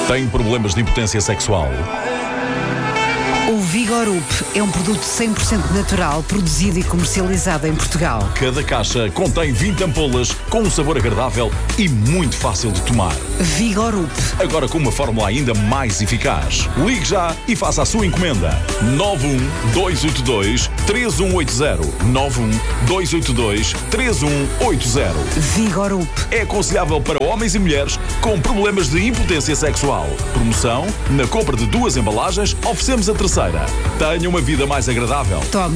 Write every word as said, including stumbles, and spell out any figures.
Tem problemas de impotência sexual? O Vigorup é um produto cem por cento natural, produzido e comercializado em Portugal. Cada caixa contém vinte ampolas com um sabor agradável e muito fácil de tomar. Vigorup. Agora com uma fórmula ainda mais eficaz. Ligue já e faça a sua encomenda. nove um dois oito dois três um oito zero. nove um dois oito dois três um oito zero. Vigorup. É aconselhável para homens e mulheres com problemas de impotência sexual. Promoção: na compra de duas embalagens, oferecemos a terceira. Tenha uma vida mais agradável. Tome